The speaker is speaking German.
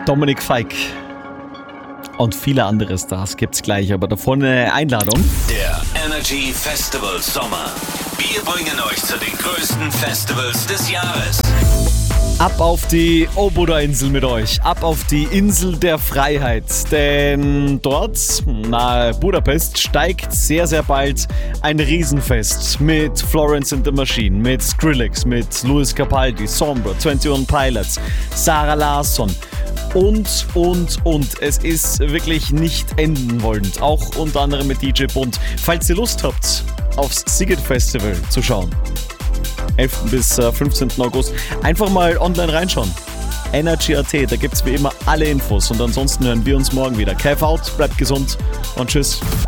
Dominik Feick und viele andere Stars gibt's gleich, aber davor eine Einladung. Der Energy Festival Sommer. Wir bringen euch zu den größten Festivals des Jahres. Ab auf die Obuda-Insel mit euch, ab auf die Insel der Freiheit, denn dort, nahe Budapest, steigt sehr, sehr bald ein Riesenfest mit Florence and the Machine, mit Skrillex, mit Luis Capaldi, Sombra, 21 Pilots, Sarah Larsson und. Es ist wirklich nicht enden wollend, auch unter anderem mit DJ Bund. Falls ihr Lust habt, aufs Siget Festival zu schauen, 11. bis 15. August. Einfach mal online reinschauen. Energy.at, da gibt's wie immer alle Infos. Und ansonsten hören wir uns morgen wieder. Kev out, bleibt gesund und tschüss.